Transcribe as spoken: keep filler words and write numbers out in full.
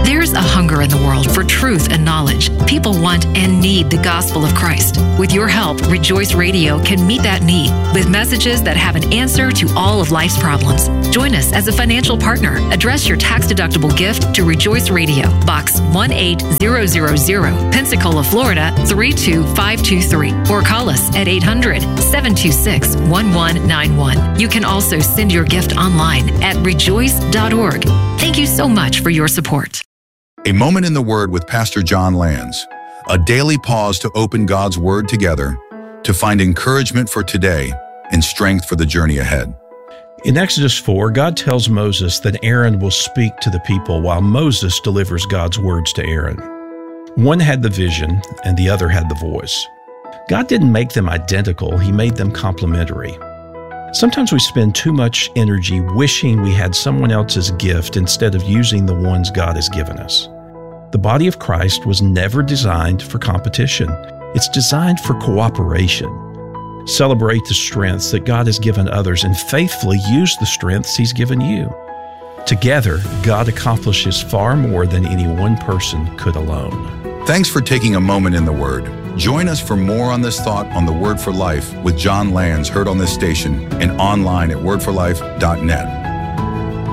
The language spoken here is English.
There's a hunger in the world for truth and knowledge. People want and need the gospel of Christ. With your help, Rejoice Radio can meet that need with messages that have an answer to all of life's problems. Join us as a financial partner. Address your tax-deductible gift to Rejoice Radio, Box one eight zero zero zero, Pensacola, Florida three two five two three, or call us at eight hundred, seven two six, one one nine one. You can also send your gift online at rejoice dot org. Thank you so much for your support. A Moment in the Word with Pastor John Lands. A daily pause to open God's Word together to find encouragement for today and strength for the journey ahead. In Exodus four, God tells Moses that Aaron will speak to the people while Moses delivers God's words to Aaron. One had the vision and the other had the voice. God didn't make them identical, He made them complementary. Sometimes we spend too much energy wishing we had someone else's gift instead of using the ones God has given us. The body of Christ was never designed for competition. It's designed for cooperation. Celebrate the strengths that God has given others and faithfully use the strengths He's given you. Together, God accomplishes far more than any one person could alone. Thanks for taking a moment in the Word. Join us for more on this thought on the Word for Life with John Lands, heard on this station and online at word for life dot net.